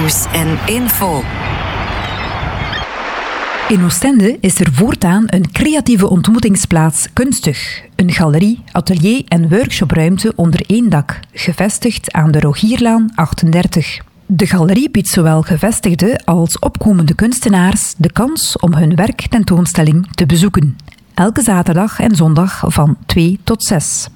Nieuws en info. In Oostende is er voortaan een creatieve ontmoetingsplaats Kunstig. Een galerie, atelier en workshopruimte onder één dak, gevestigd aan de Rogierlaan 38. De galerie biedt zowel gevestigde als opkomende kunstenaars de kans om hun werktentoonstelling te bezoeken. Elke zaterdag en zondag van 2 tot 6.